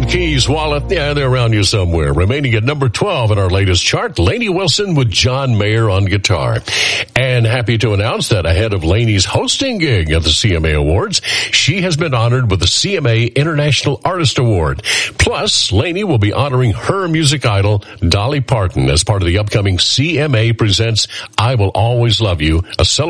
keys, wallet, yeah, they're around you somewhere. Remaining at number 12 in our latest chart, Lainey Wilson with John Mayer on guitar. And happy to announce that ahead of Lainey's hosting gig at the CMA Awards, she has been honored with the CMA International Artist Award. Plus, Lainey will be honoring her music idol, Dolly Parton, as part of the upcoming CMA Presents I Will Always Love You, a celebration